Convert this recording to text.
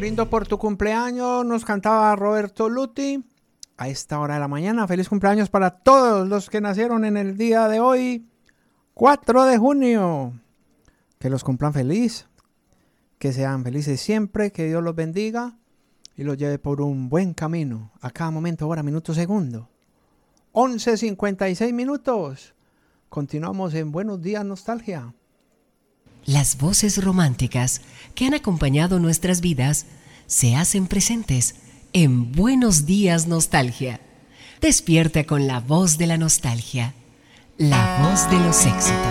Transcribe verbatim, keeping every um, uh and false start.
brindo por tu cumpleaños, nos cantaba Roberto Luti a esta hora de la mañana. Feliz cumpleaños para todos los que nacieron en el día de hoy, cuatro de junio. Que los cumplan feliz, que sean felices siempre, que Dios los bendiga y los lleve por un buen camino a cada momento, hora, minuto, segundo. once cincuenta y seis minutos. Continuamos en Buenos Días Nostalgia. Las voces románticas que han acompañado nuestras vidas se hacen presentes en Buenos Días Nostalgia. Despierta con la voz de la nostalgia, la voz de los éxitos.